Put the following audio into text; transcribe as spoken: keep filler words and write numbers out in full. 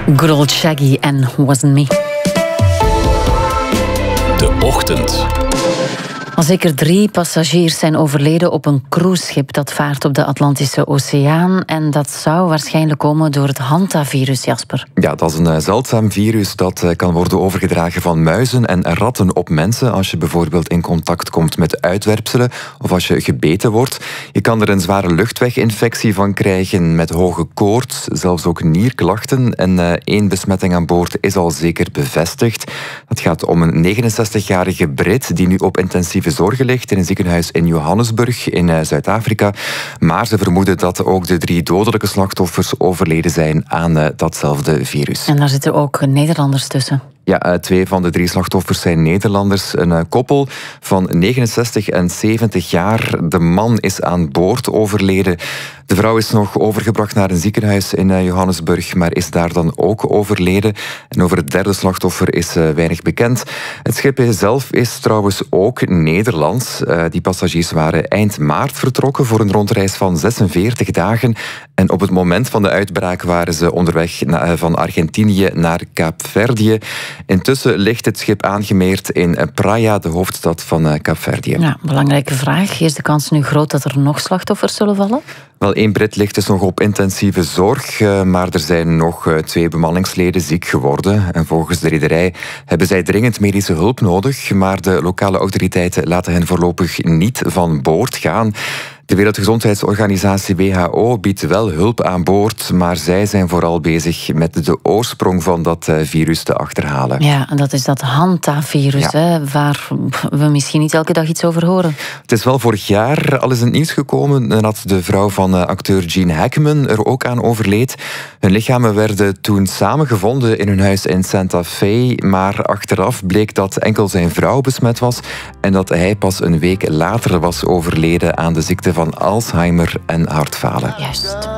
Good old Shaggy en Wasn't Me. De Ochtend. Al zeker drie passagiers zijn overleden op een cruiseschip dat vaart op de Atlantische Oceaan. En dat zou waarschijnlijk komen door het hantavirus, Jasper. Ja, dat is een zeldzaam virus dat kan worden overgedragen van muizen en ratten op mensen. Als je bijvoorbeeld in contact komt met uitwerpselen of als je gebeten wordt. Je kan er een zware luchtweginfectie van krijgen met hoge koorts, zelfs ook nierklachten. En uh, één besmetting aan boord is al zeker bevestigd. Het gaat om een negenenzestigjarige Brit die nu op intensieve zorgen ligt in een ziekenhuis in Johannesburg in uh, Zuid-Afrika. Maar ze vermoeden dat ook de drie dodelijke slachtoffers overleden zijn aan uh, datzelfde virus. En daar zitten ook Nederlanders tussen. Ja, twee van de drie slachtoffers zijn Nederlanders. Een koppel van negenenzestig en zeventig jaar. De man is aan boord overleden. De vrouw is nog overgebracht naar een ziekenhuis in Johannesburg, maar is daar dan ook overleden. En over het derde slachtoffer is weinig bekend. Het schip zelf is trouwens ook Nederlands. Die passagiers waren eind maart vertrokken voor een rondreis van zesenveertig dagen. En op het moment van de uitbraak waren ze onderweg van Argentinië naar Kaapverdië. Intussen ligt het schip aangemeerd in Praia, de hoofdstad van Kaapverdië. Ja, belangrijke vraag. Is de kans nu groot dat er nog slachtoffers zullen vallen? Wel, één Brit ligt dus nog op intensieve zorg, maar er zijn nog twee bemanningsleden ziek geworden. En volgens de rederij hebben zij dringend medische hulp nodig, maar de lokale autoriteiten laten hen voorlopig niet van boord gaan. De Wereldgezondheidsorganisatie W H O biedt wel hulp aan boord, maar zij zijn vooral bezig met de oorsprong van dat virus te achterhalen. Ja, en dat is dat hantavirus, ja. hè, waar we misschien niet elke dag iets over horen. Het is wel vorig jaar al eens in het nieuws gekomen dat de vrouw van acteur Gene Hackman er ook aan overleed. Hun lichamen werden toen samengevonden in hun huis in Santa Fe, maar achteraf bleek dat enkel zijn vrouw besmet was en dat hij pas een week later was overleden aan de ziekte van Alzheimer en hartfalen. Juist.